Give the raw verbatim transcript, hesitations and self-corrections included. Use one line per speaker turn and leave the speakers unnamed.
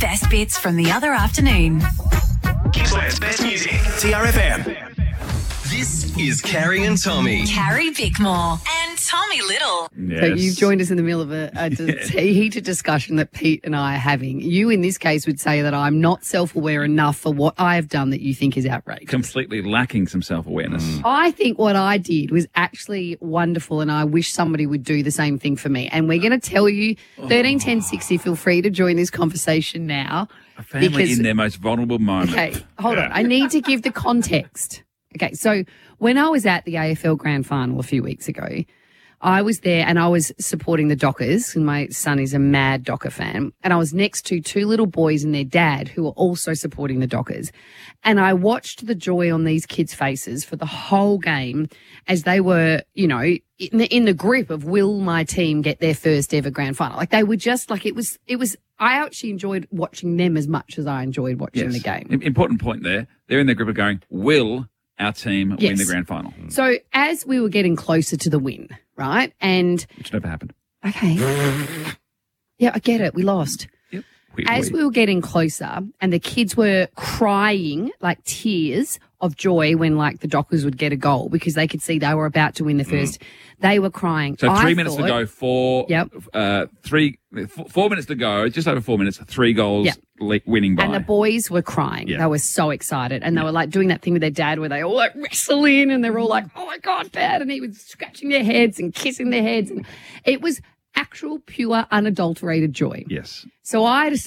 best bits from the other afternoon.
Gippsland's best music. T R F M. This is Carrie and Tommy.
Carrie Bickmore and Tommy Little.
Yes.
So you've joined us in the middle of a, a dis- heated discussion that Pete and I are having. You, in this case, would say that I'm not self-aware enough for what I have done that you think is outrageous.
Completely lacking some self-awareness.
I think what I did was actually wonderful, and I wish somebody would do the same thing for me. And we're going to tell you, thirteen ten sixty, feel free to join this conversation now.
A family
because-
in their most vulnerable moment.
Okay, hold on. I need to give the context. Okay, so when I was at the A F L Grand Final a few weeks ago, I was there and I was supporting the Dockers, and my son is a mad Docker fan, and I was next to two little boys and their dad who were also supporting the Dockers. And I watched the joy on these kids' faces for the whole game as they were, you know, in the, in the grip of, will my team get their first ever Grand Final? Like, they were just like, it was, it was, I actually enjoyed watching them as much as I enjoyed watching
Yes.
the game.
Im- Important point there. They're in their group of going, will our team win
Yes.
the grand final?
So as we were getting closer to the win, right? And
Which never happened.
okay, yeah, I get it. We lost.
Yep. We,
As
we-
we were getting closer and the kids were crying like tears of joy when like the Dockers would get a goal because they could see they were about to win the first, they were crying.
so three
I
minutes
thought-
to go, four,
Yep.
uh, three, f- four minutes to go, just over four minutes, three goals
Yep.
le- winning by.
And the boys were crying.
Yeah.
They were so excited. And they were like doing that thing with their dad where they all like wrestle in and they're all like, oh my God, Dad. And he was scratching their heads and kissing their heads. And it was actual, pure, unadulterated joy.
yes.
So I decided